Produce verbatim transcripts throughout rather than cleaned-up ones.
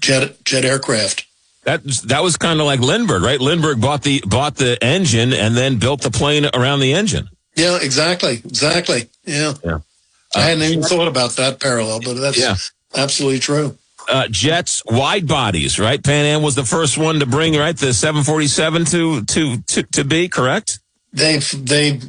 jet jet aircraft. That that was kind of like Lindbergh, right? Lindbergh bought the bought the engine and then built the plane around the engine. Yeah, exactly, exactly. Yeah, yeah. Uh, I hadn't even thought about that parallel, but that's yeah. absolutely true. Uh, jets, wide bodies, right? Pan Am was the first one to bring, right, the seven forty-seven to to to, to be, correct? They they.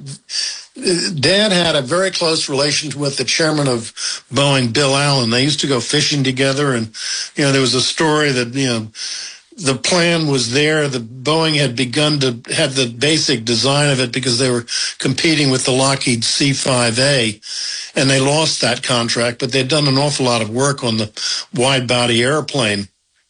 Dad had a very close relation with the chairman of Boeing, Bill Allen. They used to go fishing together, and you know there was a story that you know the plan was there. The Boeing had begun to had the basic design of it because they were competing with the Lockheed C five A, and they lost that contract. But they'd done an awful lot of work on the wide-body airplane.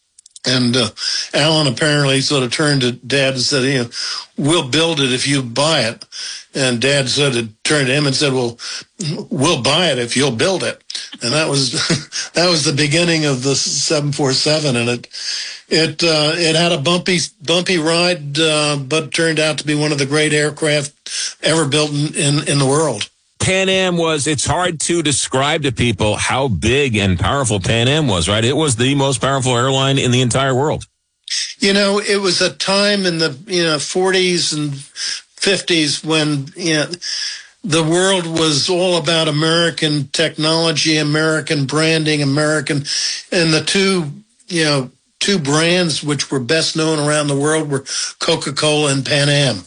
And uh, Allen apparently sort of turned to Dad and said, you know, we'll build it if you buy it. And Dad sort of turned to him and said, well, we'll buy it if you'll build it. And that was that was the beginning of the seven forty-seven. And it it uh, it had a bumpy bumpy ride, uh, but turned out to be one of the great aircraft ever built in, in, in the world. Pan Am was, it's hard to describe to people how big and powerful Pan Am was, right? It was the most powerful airline in the entire world. You know, it was a time in the, you know, forties and fifties when, you know, the world was all about American technology, American branding, American, and the two, you know, two brands which were best known around the world were Coca-Cola and Pan Am.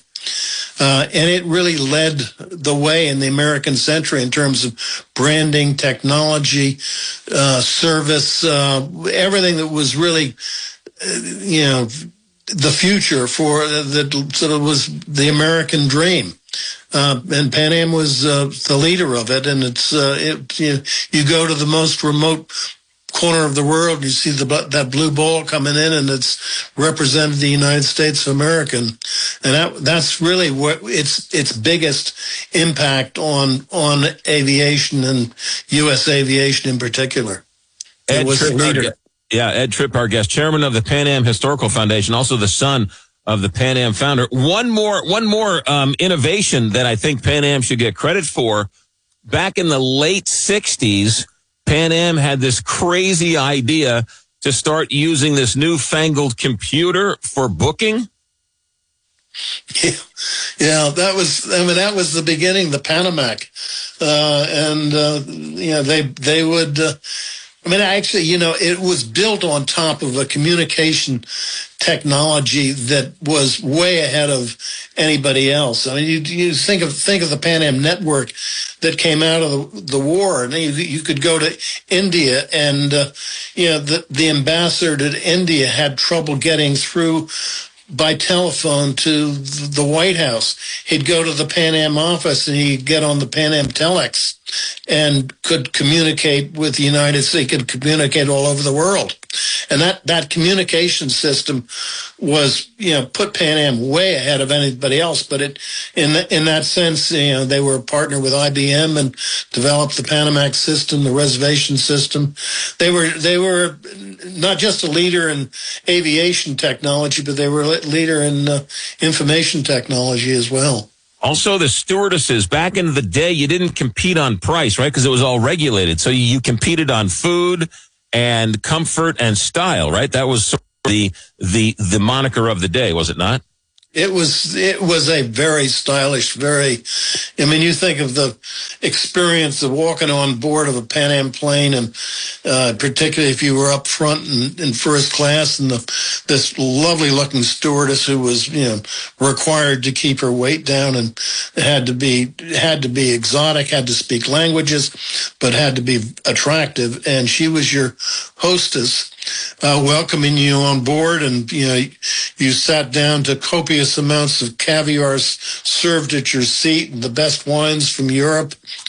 Uh, and it really led the way in the American century in terms of branding, technology, uh, service, uh, everything that was really, uh, you know, the future for that sort of was the American dream. Uh, and Pan Am was uh, the leader of it. And it's uh, it, you know, you go to the most remote corner of the world, you see the that blue ball coming in, and it's represented the United States of America, and that that's really what its its biggest impact on on aviation and U S aviation in particular. Ed it was Tripp, a leader. Yeah, Ed Tripp, our guest, chairman of the Pan Am Historical Foundation, also the son of the Pan Am founder. One more one more um, innovation that I think Pan Am should get credit for. Back in the late sixties, Pan Am had this crazy idea to start using this newfangled computer for booking. Yeah, yeah, that was, I mean, that was the beginning, the Panamac. Uh, and, uh, you know, they, they would, uh, I mean, actually, you know, it was built on top of a communication technology that was way ahead of anybody else. I mean, you, you think of think of the Pan Am network that came out of the, the war, and you, you could go to India, and uh, you know, the the ambassador to India had trouble getting through by telephone to the White House. He'd go to the Pan Am office and he'd get on the Pan Am telex and could communicate with the United States, could communicate all over the world. And that, that communication system was, you know, put Pan Am way ahead of anybody else. But it, in the, in that sense, you know, they were a partner with I B M and developed the Panamax system, the reservation system. They were, they were not just a leader in aviation technology, but they were a leader in uh, information technology as well. Also, the stewardesses, back in the day, you didn't compete on price, right? Because it was all regulated. So you competed on food and comfort and style, right? That was sort of the the the moniker of the day, was it not? It was it was a very stylish, very, I mean, you think of the experience of walking on board of a Pan Am plane, and uh, particularly if you were up front in, in first class, and the, this lovely looking stewardess who was, you know, required to keep her weight down and had to be had to be exotic, had to speak languages, but had to be attractive, and she was your hostess. Uh, welcoming you on board, and you know you sat down to copious amounts of caviar served at your seat, and the best wines from Europe,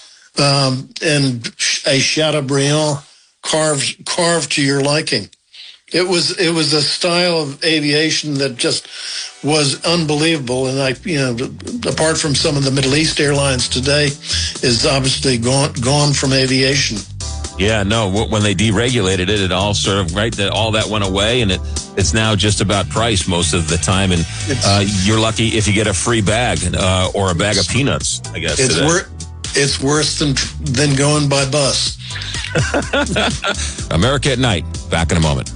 um, and a Chateaubriand carved carved to your liking. It was it was a style of aviation that just was unbelievable, and I you know apart from some of the Middle East airlines today, is obviously gone gone from aviation. Yeah, no, when they deregulated it, it all sort of, right, that all that went away, and it it's now just about price most of the time, and uh, you're lucky if you get a free bag uh, or a bag of peanuts, I guess. It's, wor- it's worse than than going by bus. America at Night, back in a moment.